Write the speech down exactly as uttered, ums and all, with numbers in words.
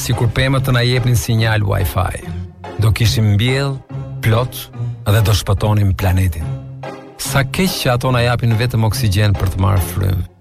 sikur pemët të na jepnin sinjal Wi-Fi. Do kishim mbjell, plot dhe do shpëtonim planetin. Sa keq që ato na japin vetëm oksigjen për të marrë frymë.